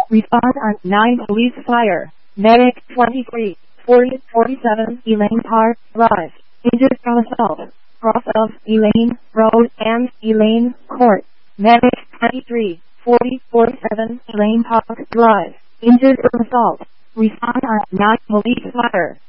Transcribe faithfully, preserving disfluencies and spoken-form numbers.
Respond on nine Police Fire. Medic twenty-three forty forty-seven Elaine Park Drive. Injured from assault. Cross of Elaine Road and Elaine Court. Medic twenty-three forty forty-seven Elaine Park Drive. Injured from assault. Respond on nine Police Fire.